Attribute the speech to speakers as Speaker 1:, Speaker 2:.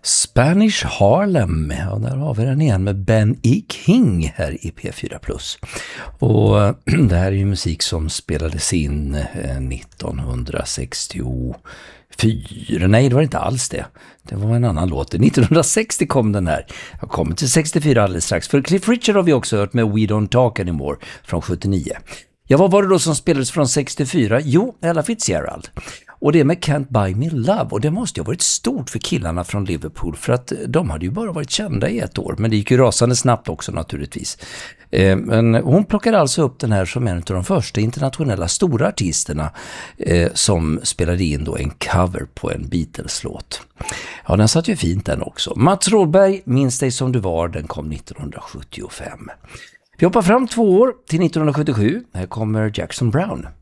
Speaker 1: Spanish Harlem, ja, där har vi den igen med Ben E. King här i P4+. Och det här är ju musik som spelades in 1964. Nej, det var inte alls det. Det var en annan låt. 1960 kom den här. Jag kommer till 64 alldeles strax. För Cliff Richard har vi också hört med We Don't Talk Anymore från 79. Ja, vad var det då som spelades från 64? Jo, Ella Fitzgerald. Och det med Can't Buy Me Love. Och det måste ju ha varit stort för killarna från Liverpool. För att de hade ju bara varit kända i ett år. Men det gick ju rasande snabbt också naturligtvis. Men hon plockade alltså upp den här som en av de första internationella stora artisterna som spelade in då en cover på en Beatles-låt. Ja, den satt ju fint den också. Mats Rådberg, Minns dig som du var, den kom 1975. Vi hoppar fram 2 år till 1977. Här kommer Jackson Browne.